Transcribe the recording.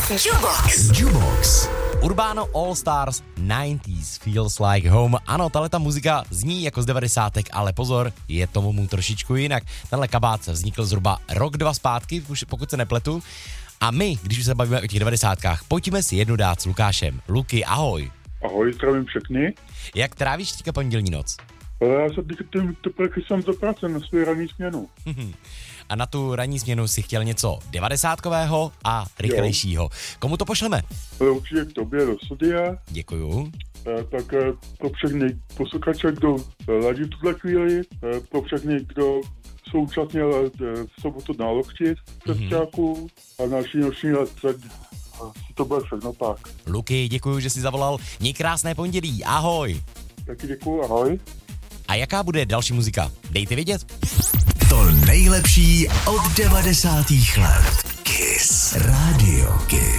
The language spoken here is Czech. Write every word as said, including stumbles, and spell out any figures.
Jukebox. Jukebox. Urbano All Stars devadesátých Feels Like Home. Ano, tahleta muzika zní jako z devadesátek, ale pozor, je tomu mu trošičku jinak. Tenhle kabát vznikl zhruba rok, dva zpátky, pokud se nepletu. A my, když už se bavíme o těch devadesátkách, pojďme si jednu dát s Lukášem. Luky, ahoj. Ahoj, zdravím všechny. Jak trávíš teďka pondělní noc? Já se teprve chystám do práce na svou ranní směnu. A na tu ranní směnu si chtěl něco devadesátkového a rychlejšího. Jo. Komu to pošleme? Určitě k tobě do studia. Děkuju. Tak pro všechny posluchače, kdo ladí v tuhle chvíli, pro všechny, kdo jsou účastně v sobotu na lokti festiáku mm-hmm. a naší noční let, tak to bude všechno pak. Luky, děkuju, že jsi zavolal. Měj krásné pondělí, ahoj. Taky děkuju, ahoj. A jaká bude další muzika? Dejte vědět. To nejlepší od devadesátých let. Kiss. Radio Kiss.